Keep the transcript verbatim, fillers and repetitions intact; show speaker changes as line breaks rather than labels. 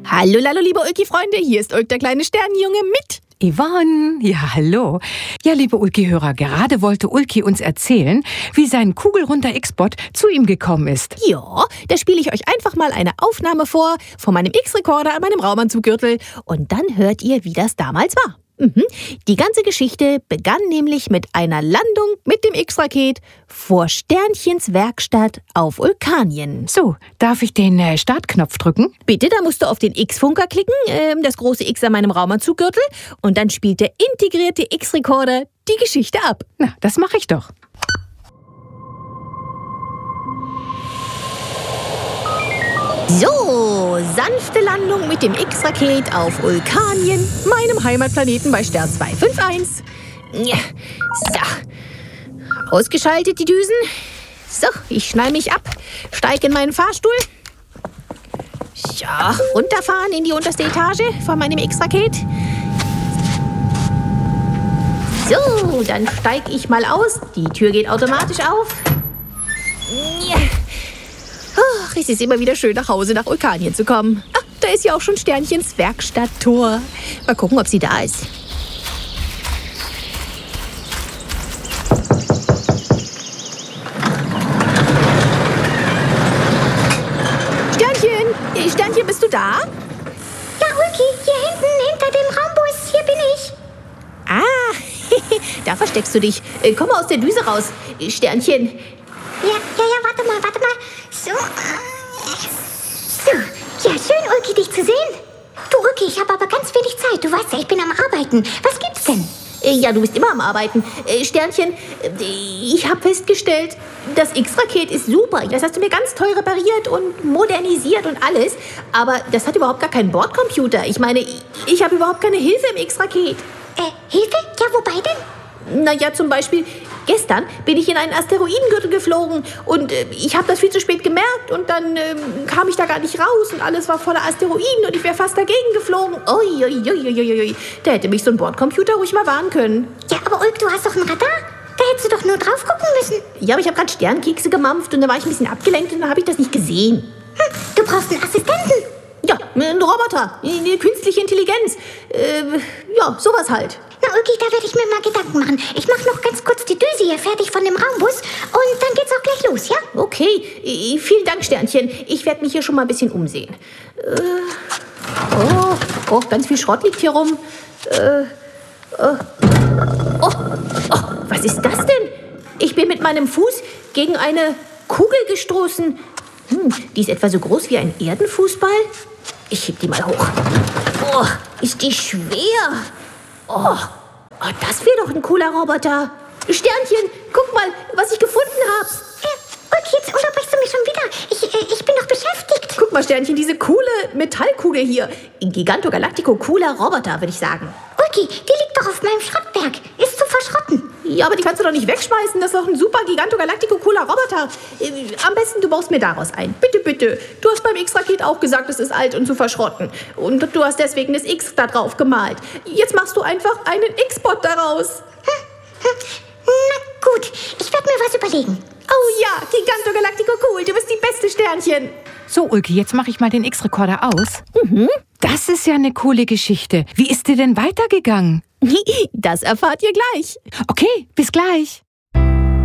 Hallo, hallo, liebe Ulki-Freunde, hier ist Ulk, der kleine Sternenjunge mit
Yvonne, ja hallo. Ja, liebe Ulki-Hörer, gerade wollte Ulki uns erzählen, wie sein kugelrunder X-Bot zu ihm gekommen ist.
Ja, da spiele ich euch einfach mal eine Aufnahme vor von meinem X-Rekorder an meinem Raumanzuggürtel und dann hört ihr, wie das damals war. Mhm. Die ganze Geschichte begann nämlich mit einer Landung mit dem X-Raket vor Sternchens Werkstatt auf Ulkanien.
So, darf ich den äh, Startknopf drücken?
Bitte, da musst du auf den X-Funker klicken, äh, das große X an meinem Raumanzuggürtel, und dann spielt der integrierte X-Rekorder die Geschichte ab.
Na, das mache ich doch.
So, sanfte Landung mit dem X-Raket auf Ulkanien, meinem Heimatplaneten bei Stern zwei fünf eins. Ja, so, ausgeschaltet die Düsen. So, ich schnall mich ab, steige in meinen Fahrstuhl. Ja, runterfahren in die unterste Etage von meinem X-Raket. So, dann steige ich mal aus. Die Tür geht automatisch auf. Ja. Ach, es ist immer wieder schön, nach Hause nach Ulkanien zu kommen. Ach, da ist ja auch schon Sternchens Werkstatttor. Mal gucken, ob sie da ist. Sternchen, Sternchen, bist du da?
Ja, Ulki, hier hinten, hinter dem Raumbus, hier bin ich.
Ah, da versteckst du dich. Komm mal aus der Düse raus, Sternchen.
Ja, ja, ja, warte mal, warte mal. So. So. Ja, schön, Ulki, dich zu sehen. Du, Ulki, ich habe aber ganz wenig Zeit. Du weißt ja, ich bin am Arbeiten. Was gibt's denn?
Ja, du bist immer am Arbeiten. Sternchen, ich habe festgestellt, das X-Raket ist super. Das hast du mir ganz toll repariert und modernisiert und alles. Aber das hat überhaupt gar keinen Bordcomputer. Ich meine, ich habe überhaupt keine Hilfe im X-Raket.
Äh, Hilfe? Ja, wobei denn?
Naja, zum Beispiel, gestern bin ich in einen Asteroidengürtel geflogen und äh, ich habe das viel zu spät gemerkt und dann äh, kam ich da gar nicht raus und alles war voller Asteroiden und ich wäre fast dagegen geflogen. Ui, ui, ui, ui, ui. Da hätte mich so ein Bordcomputer ruhig mal warnen können.
Ja, aber Ulk, du hast doch ein Radar. Da hättest du doch nur drauf gucken müssen.
Ja, aber ich habe gerade Sternkekse gemampft und da war ich ein bisschen abgelenkt und dann habe ich das nicht gesehen.
Hm, du brauchst einen Assistenten.
Ja, ein Roboter, eine künstliche Intelligenz. Äh, ja, sowas halt.
Na, Ulki, da werde ich mir mal Gedanken machen. Ich mache noch ganz kurz die Düse hier fertig von dem Raumbus und dann geht's auch gleich los, ja?
Okay, äh, vielen Dank, Sternchen. Ich werde mich hier schon mal ein bisschen umsehen. Äh, oh, oh, ganz viel Schrott liegt hier rum. Äh, oh, oh, oh, was ist das denn? Ich bin mit meinem Fuß gegen eine Kugel gestoßen. Hm, die ist etwa so groß wie ein Erdenfußball. Ich heb die mal hoch. Oh, ist die schwer. Oh, oh, das wäre doch ein cooler Roboter. Sternchen, guck mal, was ich gefunden habe.
Äh, Ulki, jetzt unterbrichst du mich schon wieder. Ich, äh, ich bin doch beschäftigt.
Guck mal, Sternchen, diese coole Metallkugel hier. Ein Giganto Galactico, cooler Roboter, würde ich sagen.
Ulki, die liegt doch auf meinem Schrottberg. Ist zu verschrotten.
Ja, aber die kannst du doch nicht wegschmeißen. Das ist doch ein super Giganto Galactico, cooler Roboter. Am besten, du baust mir daraus ein. Bitte, bitte. Du hast beim X-Raket auch gesagt, es ist alt und zu verschrotten. Und du hast deswegen das X da drauf gemalt. Jetzt machst du einfach einen X-Bot daraus.
Hm, hm. Na gut, ich werde mir was überlegen.
Oh ja, Giganto Galactico, cool. Du bist die beste, Sternchen.
So, Ulki, jetzt mache ich mal den X-Rekorder aus.
Mhm.
Das ist ja eine coole Geschichte. Wie ist dir denn weitergegangen?
Das erfahrt ihr gleich.
Okay, bis gleich.